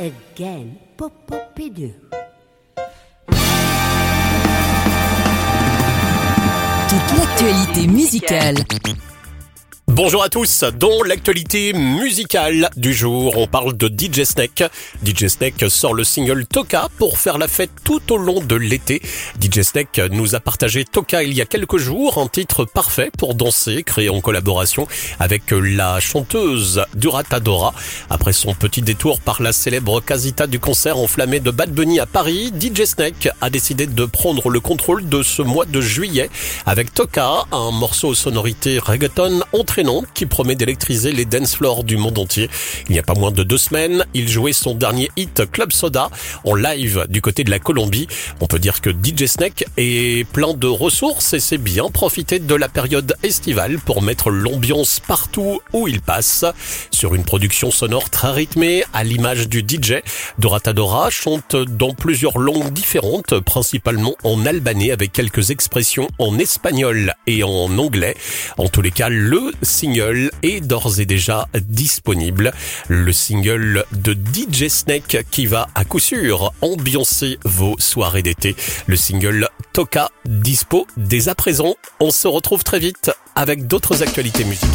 Again, Popopidou. Toute l'actualité musicale. Bonjour à tous, dans l'actualité musicale du jour, on parle de DJ Snake. DJ Snake sort le single Toka pour faire la fête tout au long de l'été. DJ Snake nous a partagé Toka il y a quelques jours, un titre parfait pour danser, créé en collaboration avec la chanteuse Durata Dora. Après son petit détour par la célèbre casita du concert enflammé de Bad Bunny à Paris, DJ Snake a décidé de prendre le contrôle de ce mois de juillet avec Toka, un morceau aux sonorités reggaeton entraînant qui promet d'électriser les dance floors du monde entier. Il n'y a pas moins de 2 semaines, il jouait son dernier hit Club Soda en live du côté de la Colombie. On peut dire que DJ Snake est plein de ressources et sait bien profiter de la période estivale pour mettre l'ambiance partout où il passe. Sur une production sonore très rythmée, à l'image du DJ, Durata Dora chante dans plusieurs langues différentes, principalement en albanais avec quelques expressions en espagnol et en anglais. En tous les cas, le single est d'ores et déjà disponible. Le single de DJ Snake qui va à coup sûr ambiancer vos soirées d'été. Le single Toka dispo dès à présent. On se retrouve très vite avec d'autres actualités musicales.